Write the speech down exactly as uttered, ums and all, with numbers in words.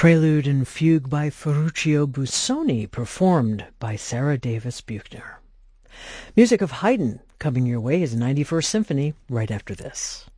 Prelude and Fugue by Ferruccio Busoni, performed by Sarah Davis Buchner. Music of Haydn coming your way is ninety-first Symphony right after this.